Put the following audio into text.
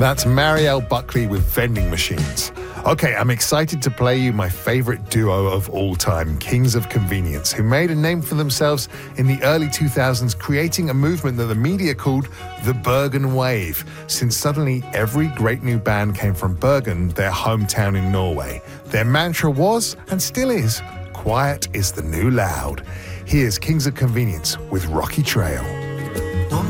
That's Marielle Buckley with Vending Machines. Okay, I'm excited to play you my favorite duo of all time, Kings of Convenience, who made a name for themselves in the early 2000s, creating a movement that the media called the Bergen Wave, since suddenly every great new band came from Bergen, their hometown in Norway. Their mantra was, and still is, quiet is the new loud. Here's Kings of Convenience with Rocky Trail.